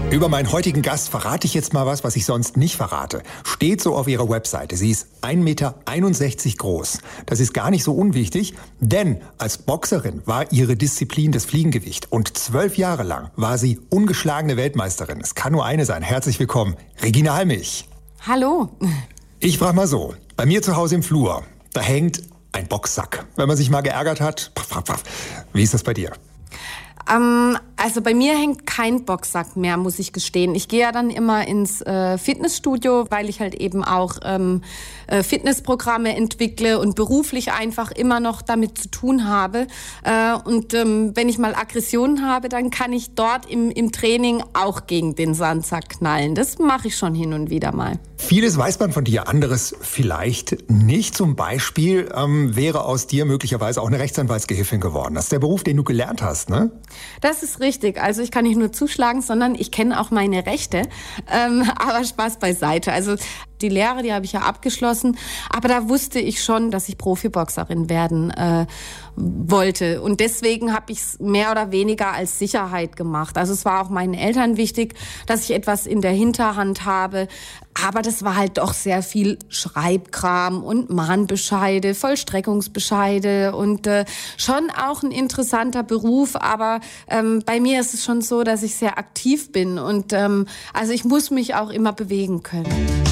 Über meinen heutigen Gast verrate ich jetzt mal was ich sonst nicht verrate. Steht so auf ihrer Webseite. Sie ist 1,61 Meter groß. Das ist gar nicht so unwichtig, denn als Boxerin war ihre Disziplin das Fliegengewicht. Und 12 Jahre lang war sie ungeschlagene Weltmeisterin. Es kann nur eine sein. Herzlich willkommen, Regina Halmich. Hallo. Ich frage mal so, bei mir zu Hause im Flur, da hängt ein Boxsack. Wenn man sich mal geärgert hat, wie ist das bei dir? Also bei mir hängt kein Boxsack mehr, muss ich gestehen. Ich gehe ja dann immer ins Fitnessstudio, weil ich halt eben auch Fitnessprogramme entwickle und beruflich einfach immer noch damit zu tun habe. Und wenn ich mal Aggressionen habe, dann kann ich dort im Training auch gegen den Sandsack knallen. Das mache ich schon hin und wieder mal. Vieles weiß man von dir, anderes vielleicht nicht. Zum Beispiel wäre aus dir möglicherweise auch eine Rechtsanwaltsgehilfin geworden. Das ist der Beruf, den du gelernt hast, ne? Das ist richtig. Also ich kann nicht nur zuschlagen, sondern ich kenne auch meine Rechte. Aber Spaß beiseite. Also die Lehre, die habe ich ja abgeschlossen. Aber da wusste ich schon, dass ich Profiboxerin werden wollte. Und deswegen habe ich es mehr oder weniger als Sicherheit gemacht. Also es war auch meinen Eltern wichtig, dass ich etwas in der Hinterhand habe. Aber das war halt doch sehr viel Schreibkram und Mahnbescheide, Vollstreckungsbescheide und schon auch ein interessanter Beruf. Aber bei mir ist es schon so, dass ich sehr aktiv bin und also ich muss mich auch immer bewegen können.